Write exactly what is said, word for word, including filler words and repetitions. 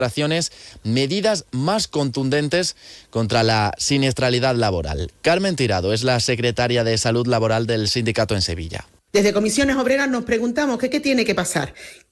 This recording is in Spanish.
medidas más contundentes contra la siniestralidad laboral. Carmen Tirado es la secretaria de Salud Laboral del sindicato en Sevilla. Desde Comisiones Obreras nos preguntamos que qué tiene que pasar.